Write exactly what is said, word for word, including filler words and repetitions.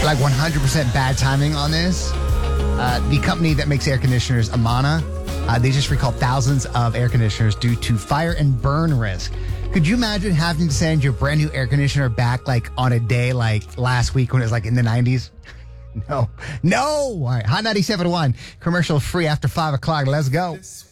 like one hundred percent bad timing on this. Uh, the company that makes air conditioners, Amana, uh, they just recalled thousands of air conditioners due to fire and burn risk. Could you imagine having to send your brand new air conditioner back like on a day like last week when it was like in the nineties? No. No. All right. Hot ninety-seven point one. Commercial free after five o'clock. Let's go.